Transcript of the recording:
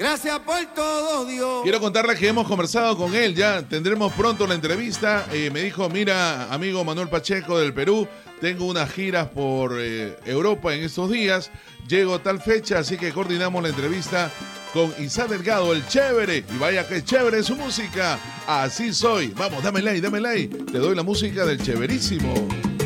Gracias por todo, Dios. Quiero contarles que hemos conversado con él, ya tendremos pronto la entrevista. Me dijo, mira, amigo Manuel Pacheco del Perú, tengo unas giras por Europa en estos días, llego tal fecha, así que coordinamos la entrevista con Isaac Delgado, el chévere. Y vaya que chévere su música. Así soy. Vamos, dame like. Te doy la música del chéverísimo.